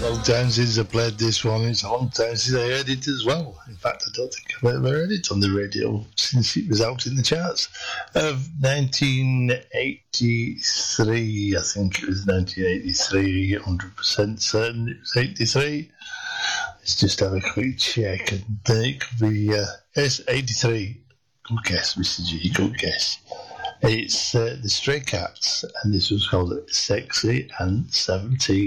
Long time since I played this one. It's a long time since I heard it as well. In fact, I don't think I've ever heard it on the radio since it was out in the charts. Of 1983, I think it was 1983, 100% certain it was 83. Let's just have a quick check. And it could be, yes, 83. Good guess, Mr. G, good guess. It's the Stray Cats, and this was called Sexy and 17.